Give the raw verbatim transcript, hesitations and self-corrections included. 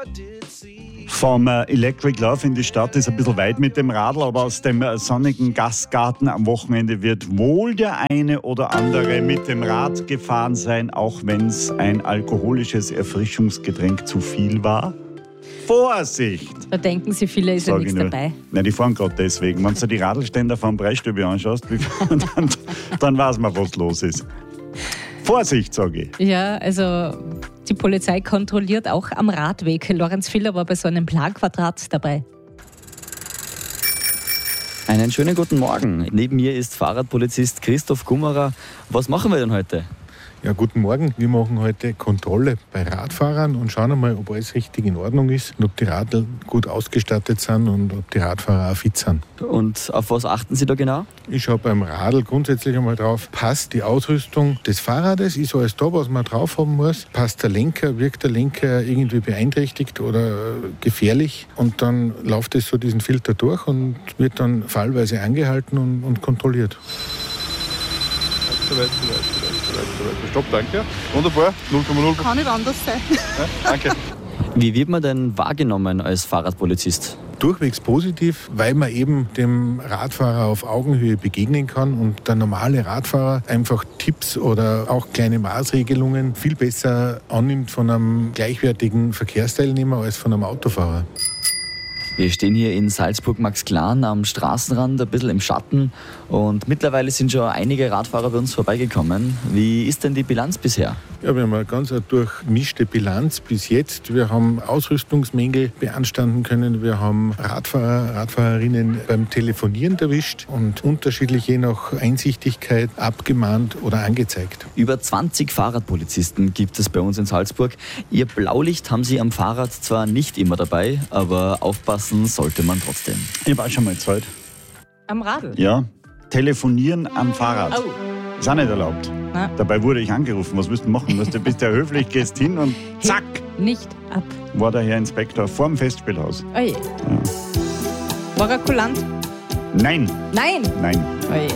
Vom äh, Electric Love in die Stadt ist ein bisschen weit mit dem Radl, aber aus dem äh, sonnigen Gastgarten am Wochenende wird wohl der eine oder andere mit dem Rad gefahren sein, auch wenn es ein alkoholisches Erfrischungsgetränk zu viel war. Vorsicht! Da denken sie, viele ist ja nichts dabei. Nein, die fahren gerade deswegen. Wenn du die Radlständer vom Preisstübe anschaust, dann, dann weiß man, was los ist. Vorsicht, sage ich. Ja, also die Polizei kontrolliert auch am Radweg. Lorenz Filler war bei so einem Planquadrat dabei. Einen schönen guten Morgen. Neben mir ist Fahrradpolizist Christoph Gummerer. Was machen wir denn heute? Ja, guten Morgen. Wir machen heute Kontrolle bei Radfahrern und schauen einmal, ob alles richtig in Ordnung ist und ob die Radl gut ausgestattet sind und ob die Radfahrer auch fit sind. Und auf was achten Sie da genau? Ich schaue beim Radl grundsätzlich einmal drauf, passt die Ausrüstung des Fahrrades, ist alles da, was man drauf haben muss, passt der Lenker, wirkt der Lenker irgendwie beeinträchtigt oder gefährlich, und dann läuft es so diesen Filter durch und wird dann fallweise angehalten und, und kontrolliert. Zu weit, zu weit, zu weit, zu weit, zu weit. Stopp, danke. Wunderbar, null Komma null. Kann nicht anders sein. Ja, danke. Wie wird man denn wahrgenommen als Fahrradpolizist? Durchwegs positiv, weil man eben dem Radfahrer auf Augenhöhe begegnen kann und der normale Radfahrer einfach Tipps oder auch kleine Maßregelungen viel besser annimmt von einem gleichwertigen Verkehrsteilnehmer als von einem Autofahrer. Wir stehen hier in Salzburg-Maxglan am Straßenrand, ein bisschen im Schatten, und mittlerweile sind schon einige Radfahrer bei uns vorbeigekommen. Wie ist denn die Bilanz bisher? Ja, wir haben eine ganz durchmischte Bilanz bis jetzt. Wir haben Ausrüstungsmängel beanstanden können. Wir haben Radfahrer, Radfahrerinnen beim Telefonieren erwischt und unterschiedlich je nach Einsichtigkeit abgemahnt oder angezeigt. Über zwanzig Fahrradpolizisten gibt es bei uns in Salzburg. Ihr Blaulicht haben Sie am Fahrrad zwar nicht immer dabei, aber aufpassen sollte man trotzdem. Ich habe auch schon mal Zeit. Am Radl? Ja, telefonieren am Fahrrad. Oh. Ist auch nicht erlaubt. Na? Dabei wurde ich angerufen. Was willst du machen? Du bist ja höflich, gehst hin und zack, Nicht ab. war der Herr Inspektor vorm Festspielhaus. Oje. War er kulant? Nein, Nein! nein. Oje.